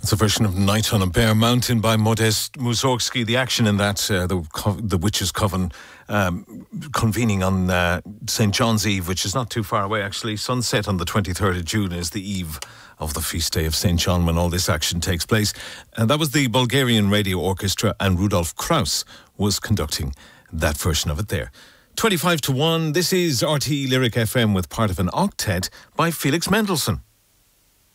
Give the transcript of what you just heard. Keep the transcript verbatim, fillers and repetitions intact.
It's a version of Night on a Bear Mountain by Modest Mussorgsky. The action in that, uh, the, the Witches' Coven um, convening on uh, Saint John's Eve, which is not too far away actually. Sunset on the twenty-third of June is the eve of the feast day of Saint John when all this action takes place. And that was the Bulgarian Radio Orchestra, and Rudolf Kraus was conducting that version of it there. twenty-five to one, this is R T E Lyric F M with part of an octet by Felix Mendelssohn.